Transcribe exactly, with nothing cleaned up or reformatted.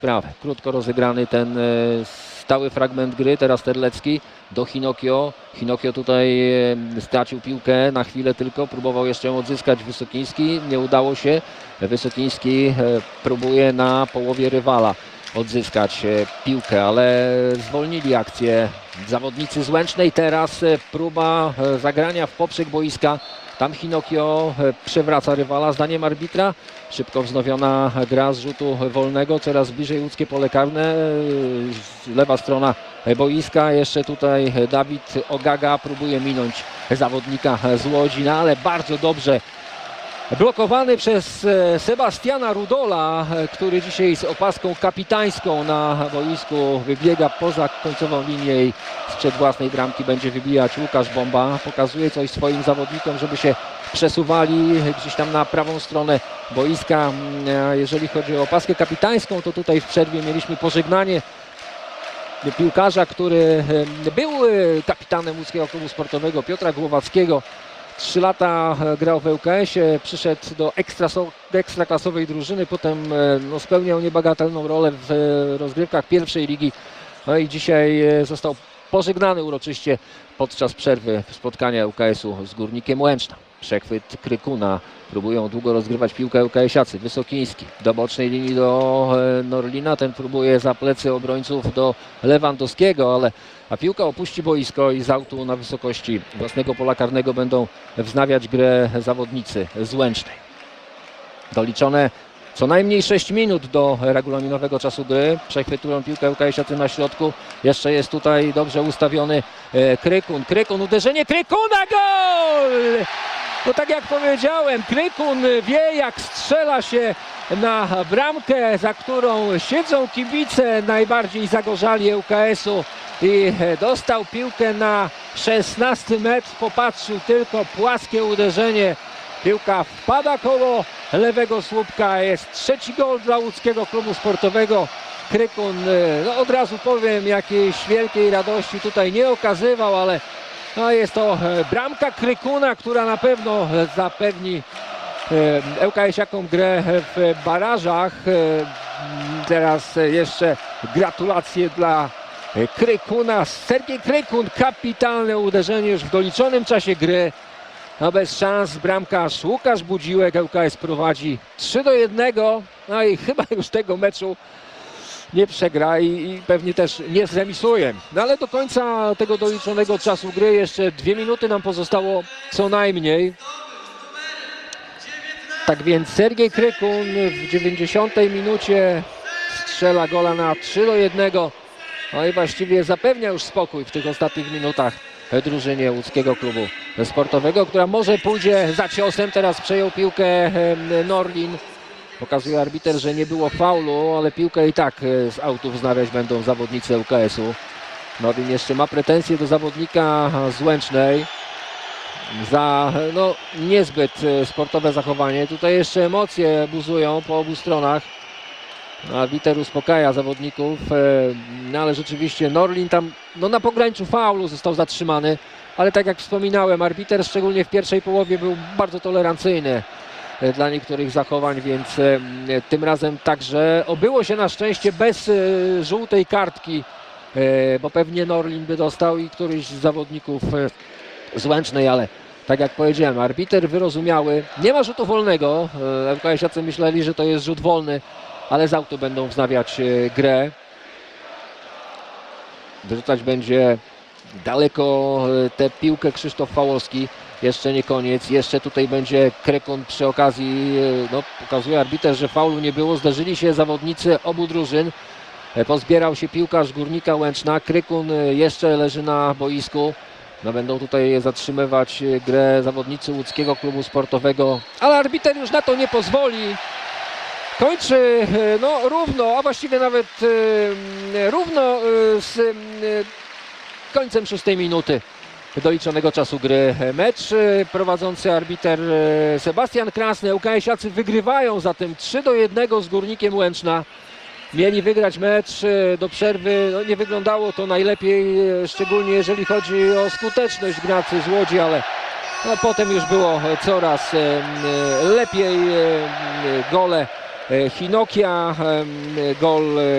Prawy, krótko rozegrany ten stały fragment gry, teraz Terlecki do Hinokio. Hinokio tutaj stracił piłkę na chwilę tylko, próbował jeszcze ją odzyskać Wysokiński, nie udało się. Wysokiński próbuje na połowie rywala odzyskać piłkę, ale zwolnili akcję zawodnicy z Łęcznej. Teraz próba zagrania w poprzek boiska. Tam Hinokio przewraca rywala zdaniem arbitra. Szybko wznowiona gra z rzutu wolnego, coraz bliżej łódzkie pole karne. Lewa strona boiska, jeszcze tutaj Dawid Ogaga próbuje minąć zawodnika z Łodzi, no ale bardzo dobrze blokowany przez Sebastiana Rudola, który dzisiaj z opaską kapitańską na boisku wybiega poza końcową linię i sprzed własnej bramki będzie wybijać Łukasz Bomba. Pokazuje coś swoim zawodnikom, żeby się przesuwali gdzieś tam na prawą stronę boiska. Jeżeli chodzi o opaskę kapitańską, to tutaj w przerwie mieliśmy pożegnanie piłkarza, który był kapitanem łódzkiego klubu sportowego, Piotra Głowackiego. Trzy lata grał w ŁKS-ie, przyszedł do ekstraklasowej drużyny, potem no, spełniał niebagatelną rolę w rozgrywkach pierwszej ligi. No i dzisiaj został pożegnany uroczyście podczas przerwy spotkania ŁKS-u z Górnikiem Łęczna. Przechwyt Krykuna, próbują długo rozgrywać piłkę ŁKS-iacy. Wysokiński do bocznej linii do Norlina, ten próbuje za plecy obrońców do Lewandowskiego, ale a piłka opuści boisko i z autu na wysokości własnego pola karnego będą wznawiać grę zawodnicy z Łęcznej. Doliczone co najmniej sześć minut do regulaminowego czasu gry. Przechwytują piłkę ŁKS-iacy na środku. Jeszcze jest tutaj dobrze ustawiony Krykun. Krykun, uderzenie Krykuna, gol! No tak jak powiedziałem, Krykun wie, jak strzela się na bramkę, za którą siedzą kibice najbardziej zagorzali ŁKS-u i dostał piłkę na szesnasty metr, popatrzył tylko, płaskie uderzenie. Piłka wpada koło lewego słupka, jest trzeci gol dla łódzkiego klubu sportowego. Krykun, no od razu powiem, jakiejś wielkiej radości tutaj nie okazywał, ale no jest to bramka Krykuna, która na pewno zapewni ŁKS-iakom grę w barażach. Teraz jeszcze gratulacje dla Krykuna. Sergiej Krykun, kapitalne uderzenie już w doliczonym czasie gry. No bez szans, bramkarz Łukasz Budziłek, ŁKS prowadzi trzy do jednego, no i chyba już tego meczu nie przegra i, i pewnie też nie zremisuje. No ale do końca tego doliczonego czasu gry jeszcze dwie minuty nam pozostało co najmniej. Tak więc Sergiej Krykun w dziewięćdziesiątej minucie strzela gola na trzy do jednego. No i właściwie zapewnia już spokój w tych ostatnich minutach drużynie łódzkiego klubu sportowego, która może pójdzie za ciosem. Teraz przejął piłkę Norlin. Pokazuje arbiter, że nie było faulu, ale piłkę i tak z autu wznawiać będą zawodnicy ŁKS-u. Norlin jeszcze ma pretensje do zawodnika z Łęcznej za no, niezbyt sportowe zachowanie. Tutaj jeszcze emocje buzują po obu stronach. Arbiter uspokaja zawodników, no ale rzeczywiście Norlin tam no, na pograniczu faulu został zatrzymany, ale tak jak wspominałem, arbiter szczególnie w pierwszej połowie był bardzo tolerancyjny dla niektórych zachowań, więc tym razem także obyło się na szczęście bez żółtej kartki, bo pewnie Norlin by dostał i któryś z zawodników z Łęcznej, ale tak jak powiedziałem, arbiter wyrozumiały, nie ma rzutu wolnego. ŁKS-iacy myśleli, że to jest rzut wolny, ale z autu będą wznawiać grę. Wyrzucać będzie daleko tę piłkę Krzysztof Fałowski. Jeszcze nie koniec, jeszcze tutaj będzie Krykun przy okazji, no pokazuje arbiter, że faulu nie było. Zderzyli się zawodnicy obu drużyn. Pozbierał się piłkarz Górnika Łęczna. Krykun jeszcze leży na boisku. No będą tutaj zatrzymywać grę zawodnicy łódzkiego klubu sportowego, ale arbiter już na to nie pozwoli. Kończy no, równo, a właściwie nawet e, równo e, z e, końcem szóstej minuty doliczonego czasu gry mecz. Prowadzący arbiter Sebastian Krasny. ŁKS-iacy wygrywają zatem trzy do jednego z Górnikiem Łęczna. Mieli wygrać mecz do przerwy, no, nie wyglądało to najlepiej, szczególnie jeżeli chodzi o skuteczność graczy z Łodzi, ale no, potem już było coraz lepiej. Gole Hinokia, gol